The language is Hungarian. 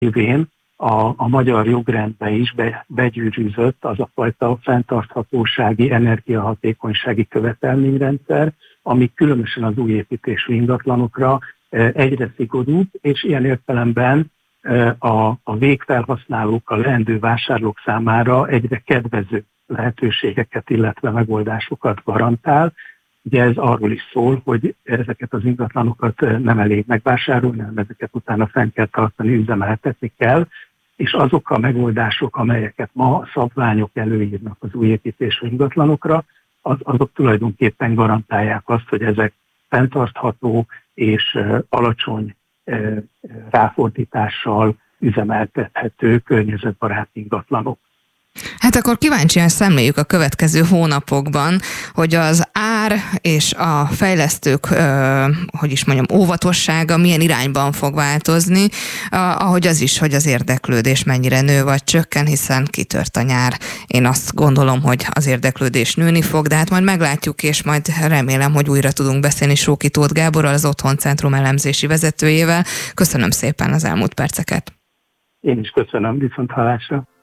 révén a magyar jogrendbe is begyűrűzött az a fajta fenntarthatósági, energiahatékonysági követelményrendszer, ami különösen az új építésű ingatlanokra egyre szigorúbb, és ilyen értelemben a végfelhasználók, a leendő vásárlók számára egyre kedvező lehetőségeket, illetve megoldásokat garantál. Ugye ez arról is szól, hogy ezeket az ingatlanokat nem elég megvásárolni, hanem ezeket utána fenn kell tartani, üzemeltetni kell, és azok a megoldások, amelyeket ma a szabványok előírnak az új építésű ingatlanokra, azok tulajdonképpen garantálják azt, hogy ezek fenntartható és alacsony ráfordítással üzemeltethető környezetbarát ingatlanok. Hát akkor kíváncsian szemléljük a következő hónapokban, hogy az ár és a fejlesztők, óvatossága milyen irányban fog változni, ahogy az is, hogy az érdeklődés mennyire nő vagy csökken, hiszen kitört a nyár. Én azt gondolom, hogy az érdeklődés nőni fog, de hát majd meglátjuk, és majd remélem, hogy újra tudunk beszélni Sóki Tóth Gáborral, az Otthoncentrum elemzési vezetőjével. Köszönöm szépen az elmúlt perceket. Én is köszönöm, viszonthallásra.